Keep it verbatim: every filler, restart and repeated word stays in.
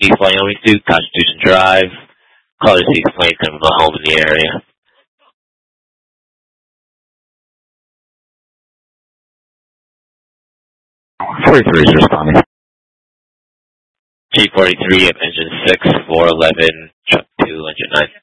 East Wyoming two, Constitution Drive. Caller seeks plane coming from home in the area. forty-three is responding. G forty-three, engine six, four eleven, truck two, engine nine.